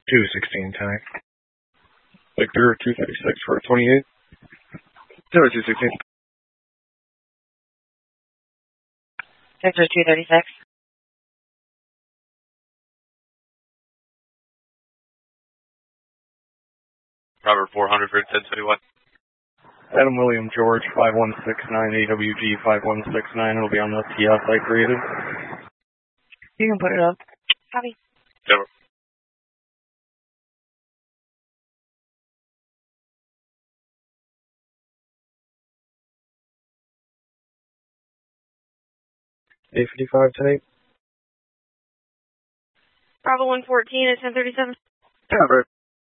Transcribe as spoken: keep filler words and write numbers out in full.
two sixteen tonight. Victor, two thirty-six for twenty-eight. zero two sixteen. Victor, two thirty-six. Robert, four hundred for ten seventy-one. Adam William George, five one six nine, A W G five one six nine. It'll be on the T S I created. You can put it up. Copy. Never. eight fifty-five tonight. Bravo one fourteen at ten thirty-seven. Yeah, right.